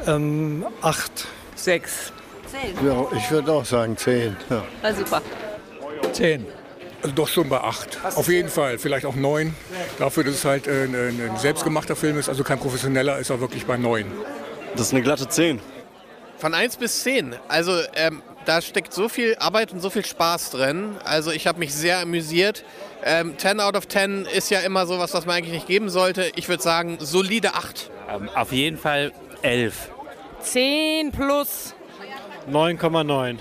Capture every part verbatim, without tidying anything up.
Ähm, acht. Sechs. Zehn. Ja, ich würde auch sagen zehn. Ja. War super. Zehn. Also doch schon bei acht. Auf jeden Fall. Vielleicht auch neun. Dafür, dass es halt äh, ein, ein selbstgemachter Film ist, also kein professioneller, ist er wirklich bei neun. Das ist eine glatte zehn. Von eins bis zehn. Also ähm, da steckt so viel Arbeit und so viel Spaß drin. Also ich habe mich sehr amüsiert. Ähm, zehn out of zehn ist ja immer sowas, was man eigentlich nicht geben sollte. Ich würde sagen, solide acht. Ähm, auf jeden Fall elf. zehn plus. neun Komma neun.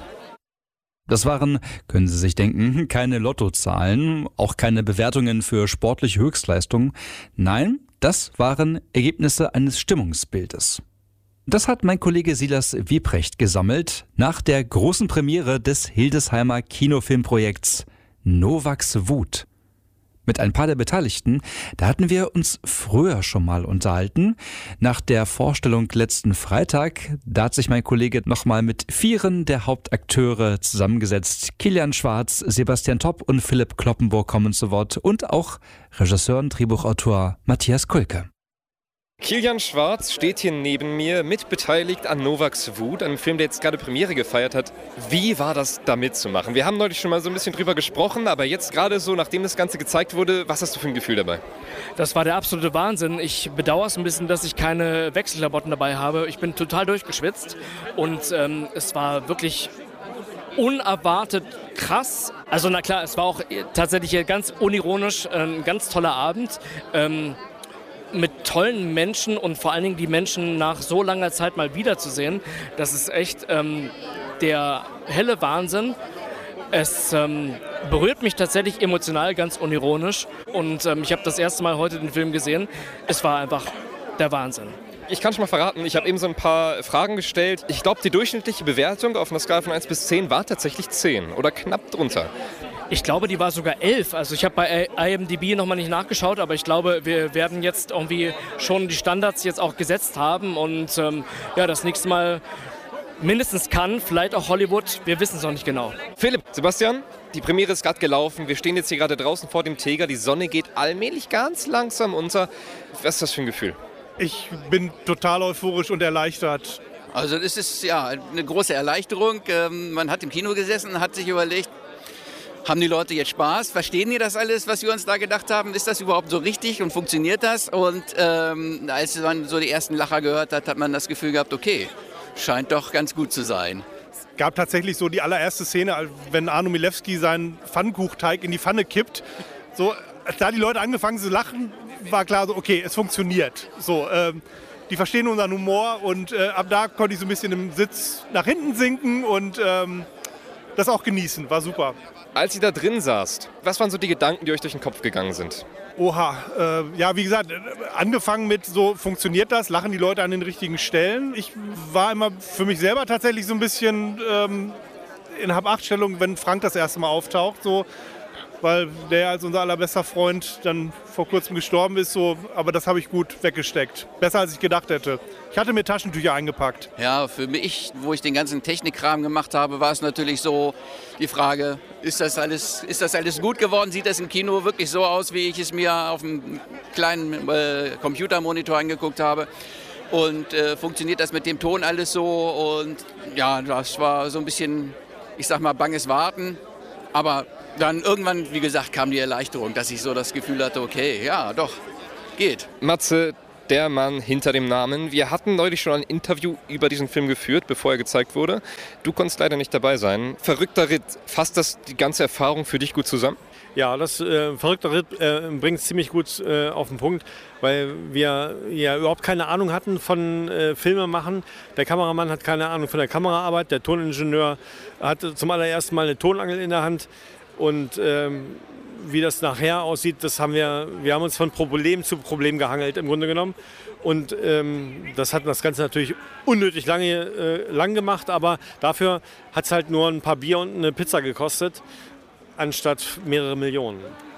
Das waren, können Sie sich denken, keine Lottozahlen, auch keine Bewertungen für sportliche Höchstleistungen. Nein, das waren Ergebnisse eines Stimmungsbildes. Das hat mein Kollege Silas Wieprecht gesammelt nach der großen Premiere des Hildesheimer Kinofilmprojekts Novaks Wut. Mit ein paar der Beteiligten, da hatten wir uns früher schon mal unterhalten. Nach der Vorstellung letzten Freitag, da hat sich mein Kollege nochmal mit vieren der Hauptakteure zusammengesetzt. Kilian Schwarz, Sebastian Topp und Philipp Kloppenburg kommen zu Wort und auch Regisseur und Drehbuchautor Matthias Kulke. Kilian Schwarz steht hier neben mir, mitbeteiligt an Novaks Wut, einem Film, der jetzt gerade Premiere gefeiert hat. Wie war das, da mitzumachen? Wir haben neulich schon mal so ein bisschen drüber gesprochen, aber jetzt gerade so, nachdem das Ganze gezeigt wurde, was hast du für ein Gefühl dabei? Das war der absolute Wahnsinn. Ich bedauere es ein bisschen, dass ich keine Wechselklamotten dabei habe. Ich bin total durchgeschwitzt und ähm, es war wirklich unerwartet krass. Also na klar, es war auch tatsächlich ganz unironisch ein ganz toller Abend. Ähm, mit tollen Menschen und vor allen Dingen die Menschen nach so langer Zeit mal wiederzusehen, das ist echt ähm, der helle Wahnsinn. Es ähm, berührt mich tatsächlich emotional, ganz unironisch. Und ähm, ich habe das erste Mal heute den Film gesehen. Es war einfach der Wahnsinn. Ich kann schon mal verraten, ich habe eben so ein paar Fragen gestellt. Ich glaube, die durchschnittliche Bewertung auf einer Skala von eins bis zehn war tatsächlich zehn oder knapp drunter. Ich glaube, die war sogar elf. Also ich habe bei I M D B nochmal nicht nachgeschaut, aber ich glaube, wir werden jetzt irgendwie schon die Standards jetzt auch gesetzt haben und ähm, ja, das nächste Mal mindestens Cannes, vielleicht auch Hollywood, wir wissen es noch nicht genau. Philipp, Sebastian, die Premiere ist gerade gelaufen. Wir stehen jetzt hier gerade draußen vor dem Teger. Die Sonne geht allmählich ganz langsam unter. Was ist das für ein Gefühl? Ich bin total euphorisch und erleichtert. Also es ist ja eine große Erleichterung. Ähm, man hat im Kino gesessen, hat sich überlegt, haben die Leute jetzt Spaß? Verstehen die das alles, was wir uns da gedacht haben? Ist das überhaupt so richtig und funktioniert das? Und ähm, als man so die ersten Lacher gehört hat, hat man das Gefühl gehabt, okay, scheint doch ganz gut zu sein. Es gab tatsächlich so die allererste Szene, wenn Arno Milewski seinen Pfannkuchteig in die Pfanne kippt. So, als da die Leute angefangen zu lachen, war klar so, okay, es funktioniert. So, ähm, die verstehen unseren Humor und äh, ab da konnte ich so ein bisschen im Sitz nach hinten sinken und ähm, das auch genießen. War super. Als ihr da drin saßt, was waren so die Gedanken, die euch durch den Kopf gegangen sind? Oha, äh, ja, wie gesagt, angefangen mit so, funktioniert das, lachen die Leute an den richtigen Stellen. Ich war immer für mich selber tatsächlich so ein bisschen ähm, in Hab-Acht-Stellung, wenn Frank das erste Mal auftaucht, so, weil der als unser allerbester Freund dann vor kurzem gestorben ist, so, aber das habe ich gut weggesteckt. Besser, als ich gedacht hätte. Ich hatte mir Taschentücher eingepackt. Ja, für mich, wo ich den ganzen Technikkram gemacht habe, war es natürlich so die Frage, ist das alles, ist das alles gut geworden? Sieht das im Kino wirklich so aus, wie ich es mir auf einem kleinen äh, Computermonitor angeguckt habe? Und äh, funktioniert das mit dem Ton alles so? Und ja, das war so ein bisschen, ich sag mal, banges Warten. Aber dann irgendwann, wie gesagt, kam die Erleichterung, dass ich so das Gefühl hatte, okay, ja, doch, geht. Matze, der Mann hinter dem Namen. Wir hatten neulich schon ein Interview über diesen Film geführt, bevor er gezeigt wurde. Du konntest leider nicht dabei sein. Verrückter Ritt, fasst das die ganze Erfahrung für dich gut zusammen? Ja, das äh, verrückter Ritt äh, bringt es ziemlich gut äh, auf den Punkt, weil wir ja überhaupt keine Ahnung hatten von äh, Filmemachen. Der Kameramann hat keine Ahnung von der Kameraarbeit, der Toningenieur hatte zum allerersten Mal eine Tonangel in der Hand. Und ähm, wie das nachher aussieht, das haben wir, wir haben uns von Problem zu Problem gehangelt im Grunde genommen. Und ähm, das hat das Ganze natürlich unnötig lange äh, lang gemacht, aber dafür hat es halt nur ein paar Bier und eine Pizza gekostet, anstatt mehrere Millionen.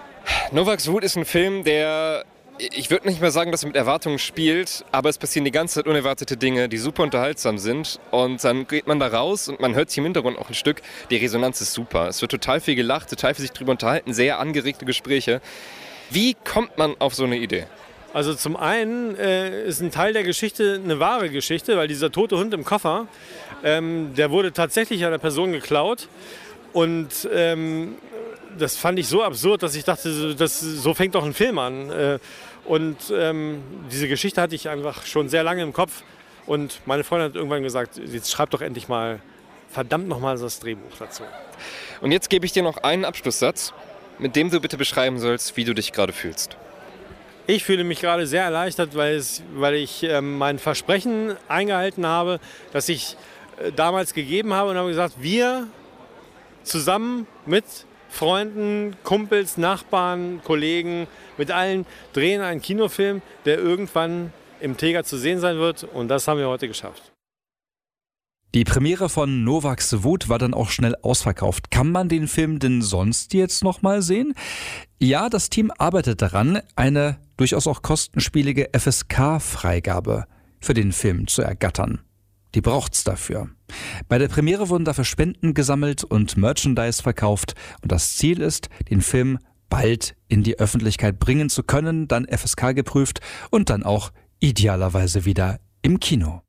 Novaks Wut ist ein Film, der, ich würde nicht mehr sagen, dass er mit Erwartungen spielt, aber es passieren die ganze Zeit unerwartete Dinge, die super unterhaltsam sind. Und dann geht man da raus und man hört sich im Hintergrund auch ein Stück. Die Resonanz ist super. Es wird total viel gelacht, total viel sich drüber unterhalten, sehr angeregte Gespräche. Wie kommt man auf so eine Idee? Also zum einen äh, ist ein Teil der Geschichte eine wahre Geschichte, weil dieser tote Hund im Koffer, ähm, der wurde tatsächlich einer Person geklaut. Und ähm, das fand ich so absurd, dass ich dachte, das, so fängt doch ein Film an. Äh, und ähm, diese Geschichte hatte ich einfach schon sehr lange im Kopf. Und meine Freundin hat irgendwann gesagt, jetzt schreib doch endlich mal, verdammt nochmal das Drehbuch dazu. Und jetzt gebe ich dir noch einen Abschlusssatz, mit dem du bitte beschreiben sollst, wie du dich gerade fühlst. Ich fühle mich gerade sehr erleichtert, weil, es, weil ich äh, mein Versprechen eingehalten habe, das ich äh, damals gegeben habe und habe gesagt, wir zusammen mit Freunden, Kumpels, Nachbarn, Kollegen, mit allen drehen einen Kinofilm, der irgendwann im Teger zu sehen sein wird und das haben wir heute geschafft. Die Premiere von Novaks Wut war dann auch schnell ausverkauft. Kann man den Film denn sonst jetzt noch mal sehen? Ja, das Team arbeitet daran, eine durchaus auch kostenspielige F S K-Freigabe für den Film zu ergattern. Die braucht's dafür. Bei der Premiere wurden dafür Spenden gesammelt und Merchandise verkauft. Und das Ziel ist, den Film bald in die Öffentlichkeit bringen zu können, dann F S K geprüft und dann auch idealerweise wieder im Kino.